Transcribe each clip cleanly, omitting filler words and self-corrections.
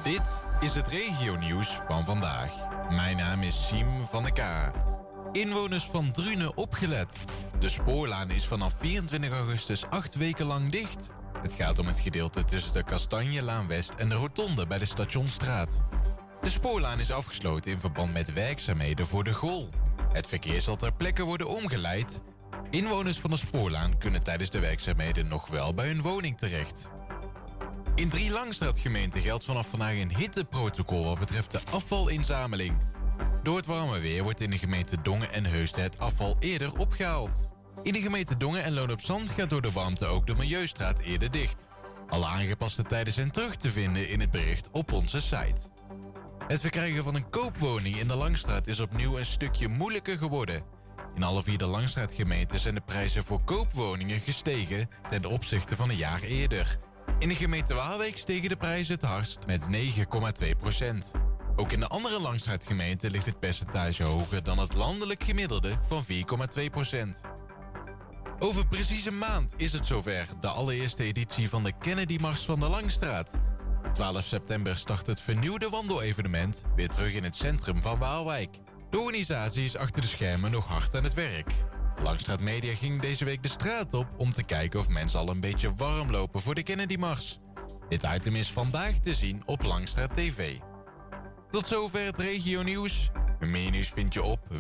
Dit is het regionieuws van vandaag. Mijn naam is Siem van de K. Inwoners van Drunen opgelet. De spoorlaan is vanaf 24 augustus 8 weken lang dicht. Het gaat om het gedeelte tussen de Kastanjelaan West en de rotonde bij de Stationsstraat. De spoorlaan is afgesloten in verband met werkzaamheden voor de GOL. Het verkeer zal ter plekke worden omgeleid. Inwoners van de spoorlaan kunnen tijdens de werkzaamheden nog wel bij hun woning terecht. In 3 Langstraatgemeenten geldt vanaf vandaag een hitteprotocol wat betreft de afvalinzameling. Door het warme weer wordt in de gemeente Dongen en Heusden het afval eerder opgehaald. In de gemeente Dongen en Loon op Zand gaat door de warmte ook de Milieustraat eerder dicht. Alle aangepaste tijden zijn terug te vinden in het bericht op onze site. Het verkrijgen van een koopwoning in de Langstraat is opnieuw een stukje moeilijker geworden. In alle 4 de Langstraatgemeenten zijn de prijzen voor koopwoningen gestegen ten opzichte van een jaar eerder. In de gemeente Waalwijk stegen de prijzen het hardst met 9,2%. Ook in de andere Langstraatgemeenten ligt het percentage hoger dan het landelijk gemiddelde van 4,2%. Over precies een maand is het zover, de allereerste editie van de Kennedy Mars van de Langstraat. 12 september start het vernieuwde wandelevenement weer terug in het centrum van Waalwijk. De organisatie is achter de schermen nog hard aan het werk. Langstraat Media ging deze week de straat op om te kijken of mensen al een beetje warm lopen voor de Kennedy Mars. Dit item is vandaag te zien op Langstraat TV. Tot zover het regionieuws. Meer nieuws vind je op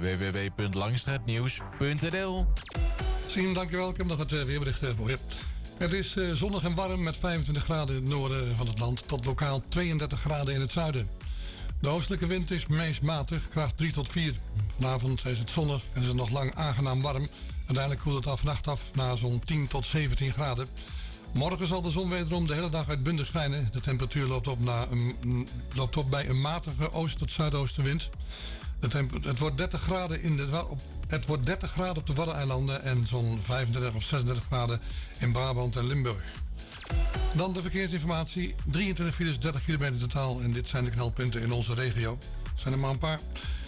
www.langstraatnieuws.nl. Siem, dankjewel. Ik heb nog het weerbericht voor je. Het is zonnig en warm met 25 graden in het noorden van het land tot lokaal 32 graden in het zuiden. De oostelijke wind is meest matig, kracht 3 tot 4. Vanavond is het zonnig en is het nog lang aangenaam warm. Uiteindelijk koelt het vannacht af naar zo'n 10 tot 17 graden. Morgen zal de zon wederom de hele dag uitbundig schijnen. De temperatuur loopt op bij een matige oost- tot zuidoostenwind. Het wordt 30 graden op de Waddeneilanden en zo'n 35 of 36 graden in Brabant en Limburg. Dan de verkeersinformatie. 23 files, 30 kilometer totaal. En dit zijn de knelpunten in onze regio. Het zijn er maar een paar.